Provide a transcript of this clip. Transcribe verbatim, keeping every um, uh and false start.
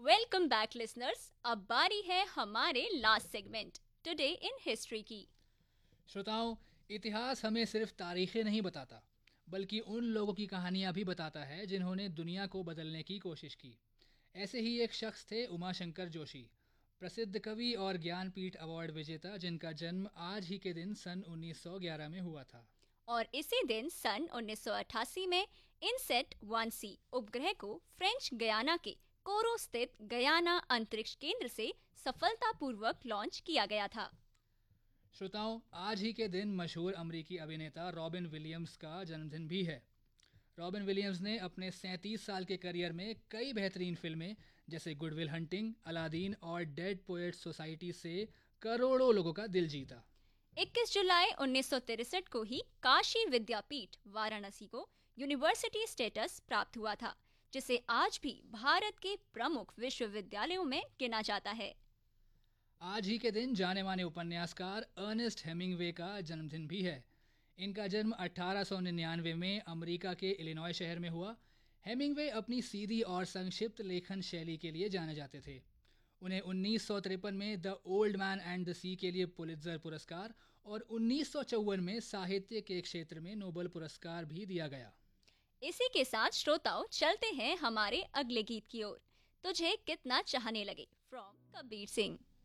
Welcome back listeners. अब बारी है हमारे last segment today in history की। श्रोताओं, इतिहास हमें सिर्फ तारीखें नहीं बताता, बल्कि उन लोगों की कहानियां भी बताता है जिन्होंने दुनिया को बदलने की कोशिश की। ऐसे ही एक शख्स थे उमाशंकर जोशी, प्रसिद्ध कवि और ज्ञानपीठ अवार्ड विजेता, जिनका जन्म आज ही के दिन सन उन्नीस सौ ग्यारह में हुआ था। और इसी दिन सन उन्नीस सौ अट्ठासी में इनसेट वन सी उपग्रह को फ्रेंच गयाना के कोरो स्थित गयाना अंतरिक्ष केंद्र से सफलतापूर्वक लॉन्च किया गया था। श्रोताओं, आज ही के दिन मशहूर अमेरिकी अभिनेता रॉबिन विलियम्स का जन्मदिन भी है। रॉबिन विलियम्स ने अपने सैंतीस साल के करियर में कई बेहतरीन फिल्में जैसे गुड विल हंटिंग, अलादीन और डेड पोएट्स सोसाइटी से करोड़ों लोगों का दिल जीता। इक्कीस जुलाई उन्नीस सौ तिरसठ को ही काशी विद्यापीठ वाराणसी को यूनिवर्सिटी स्टेटस प्राप्त हुआ था, जिसे आज भी भारत के प्रमुख विश्वविद्यालयों में गिना जाता है। आज ही के दिन जाने माने उपन्यासकार अर्नेस्ट हेमिंगवे का जन्मदिन भी है। इनका जन्म अठारह सौ निन्यानवे में अमेरिका के इलिनॉय शहर में हुआ। हेमिंगवे अपनी सीधी और संक्षिप्त लेखन शैली के लिए जाने जाते थे। उन्हें उन्नीस सौ तिरपन में the old man and the सी के लिए पुलित्जर पुरस्कार और उन्नीस सौ चौवन में साहित्य के क्षेत्र में नोबेल पुरस्कार भी दिया गया। इसी के साथ श्रोताओं, चलते हैं हमारे अगले गीत की ओर। तुझे कितना चाहने लगे फ्रॉम कबीर सिंह।